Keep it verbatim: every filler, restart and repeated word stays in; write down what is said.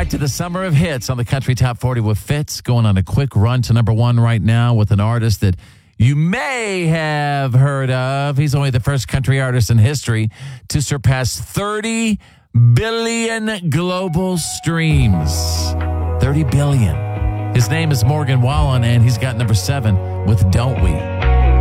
back to the summer of hits on the Country Top forty with Fitz, going on a quick run to number one right now with an artist that you may have heard of. He's only the first country artist in history to surpass thirty billion global streams. thirty billion. His name is Morgan Wallen, and he's got number seven with Don't We.